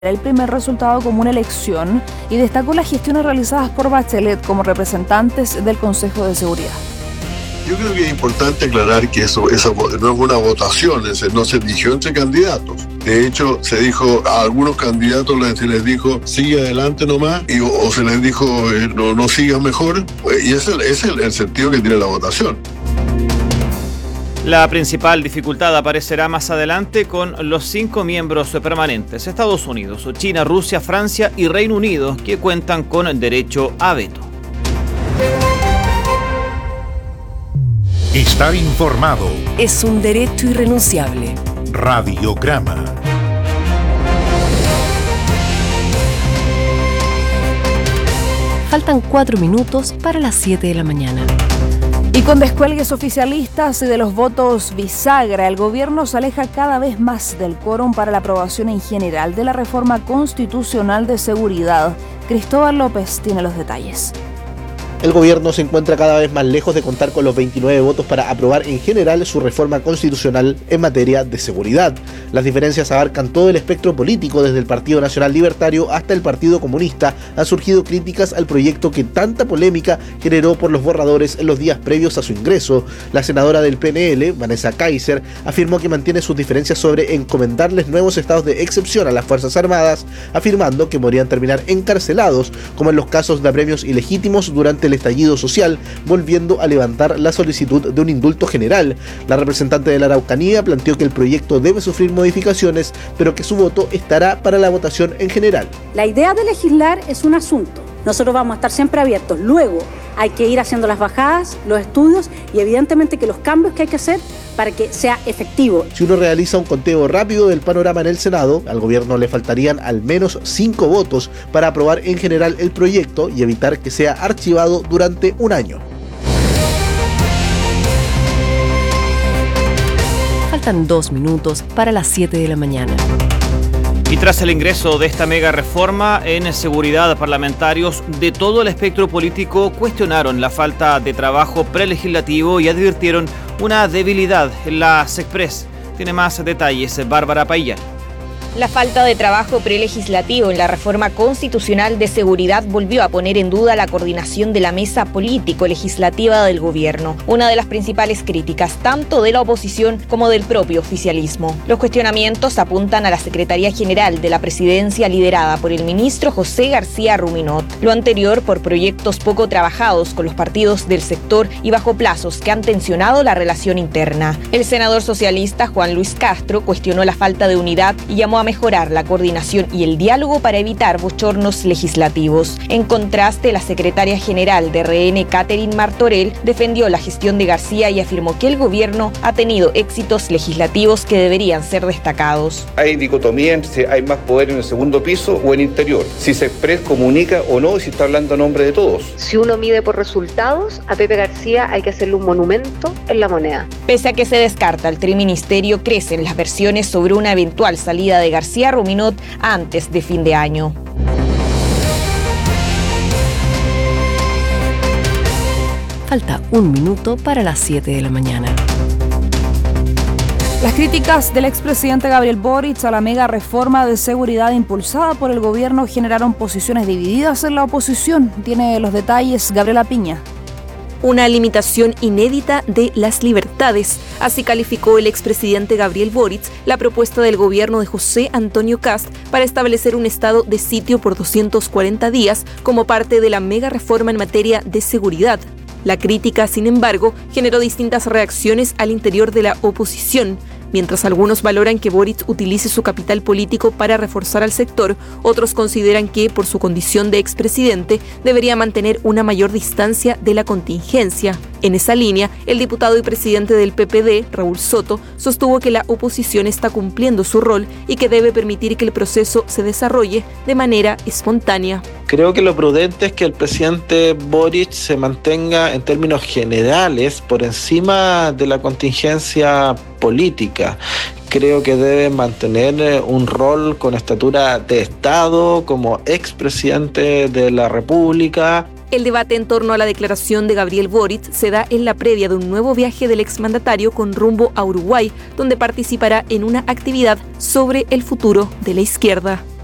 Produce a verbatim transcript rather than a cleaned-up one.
el primer resultado como una elección y destacó las gestiones realizadas por Bachelet como representantes del Consejo de Seguridad. Yo creo que es importante aclarar que eso, esa no es una votación, es, no se eligió entre candidatos. De hecho, se dijo a algunos candidatos se les dijo sigue adelante nomás y, o, o se les dijo eh, no, no sigas mejor, y ese es el, el sentido que tiene la votación. La principal dificultad aparecerá más adelante con los cinco miembros permanentes: Estados Unidos, China, Rusia, Francia y Reino Unido, que cuentan con derecho a veto. Estar informado es un derecho irrenunciable. Radiograma. Faltan cuatro minutos para las siete de la mañana. Y con descuelgues oficialistas y de los votos bisagra, el gobierno se aleja cada vez más del quórum para la aprobación en general de la reforma constitucional de seguridad. Cristóbal López tiene los detalles. El gobierno se encuentra cada vez más lejos de contar con los veintinueve votos para aprobar en general su reforma constitucional en materia de seguridad. Las diferencias abarcan todo el espectro político, desde el Partido Nacional Libertario hasta el Partido Comunista. Han surgido críticas al proyecto que tanta polémica generó por los borradores en los días previos a su ingreso. La senadora del P N L, Vanessa Kaiser, afirmó que mantiene sus diferencias sobre encomendarles nuevos estados de excepción a las Fuerzas Armadas, afirmando que podrían terminar encarcelados, como en los casos de apremios ilegítimos durante el estallido social, volviendo a levantar la solicitud de un indulto general. La representante de la Araucanía planteó que el proyecto debe sufrir modificaciones, pero que su voto estará para la votación en general. La idea de legislar es un asunto. Nosotros vamos a estar siempre abiertos. Luego hay que ir haciendo las bajadas, los estudios y evidentemente que los cambios que hay que hacer para que sea efectivo. Si uno realiza un conteo rápido del panorama en el Senado, al gobierno le faltarían al menos cinco votos para aprobar en general el proyecto y evitar que sea archivado durante un año. Faltan dos minutos para las siete de la mañana. Y tras el ingreso de esta mega reforma en seguridad, parlamentarios de todo el espectro político cuestionaron la falta de trabajo prelegislativo y advirtieron una debilidad en la SECPRES. Tiene más detalles Bárbara Payán. La falta de trabajo prelegislativo en la reforma constitucional de seguridad volvió a poner en duda la coordinación de la mesa político-legislativa del gobierno, una de las principales críticas tanto de la oposición como del propio oficialismo. Los cuestionamientos apuntan a la Secretaría General de la Presidencia liderada por el ministro José García Ruminot, lo anterior por proyectos poco trabajados con los partidos del sector y bajo plazos que han tensionado la relación interna. El senador socialista Juan Luis Castro cuestionó la falta de unidad y llamó a mejorar la coordinación y el diálogo para evitar bochornos legislativos. En contraste, la secretaria general de R N, Catherine Martorell, defendió la gestión de García y afirmó que el gobierno ha tenido éxitos legislativos que deberían ser destacados. Hay dicotomía entre si hay más poder en el segundo piso o en el interior, si SECPRES comunica o no y si está hablando a nombre de todos. Si uno mide por resultados, a Pepe García hay que hacerle un monumento en la moneda. Pese a que se descarta el triministerio, crecen las versiones sobre una eventual salida de García Ruminot antes de fin de año. Falta un minuto para las siete de la mañana. Las críticas del expresidente Gabriel Boric a la mega reforma de seguridad impulsada por el gobierno generaron posiciones divididas en la oposición. Tiene los detalles Gabriela Piña. Una limitación inédita de las libertades. Así calificó el expresidente Gabriel Boric la propuesta del gobierno de José Antonio Kast para establecer un estado de sitio por doscientos cuarenta días como parte de la mega reforma en materia de seguridad. La crítica, sin embargo, generó distintas reacciones al interior de la oposición. Mientras algunos valoran que Boric utilice su capital político para reforzar al sector, otros consideran que, por su condición de expresidente, debería mantener una mayor distancia de la contingencia. En esa línea, el diputado y presidente del P P D, Raúl Soto, sostuvo que la oposición está cumpliendo su rol y que debe permitir que el proceso se desarrolle de manera espontánea. Creo que lo prudente es que el presidente Boric se mantenga en términos generales por encima de la contingencia política. Creo que debe mantener un rol con estatura de Estado como expresidente de la República. El debate en torno a la declaración de Gabriel Boric se da en la previa de un nuevo viaje del exmandatario con rumbo a Uruguay, donde participará en una actividad sobre el futuro de la izquierda.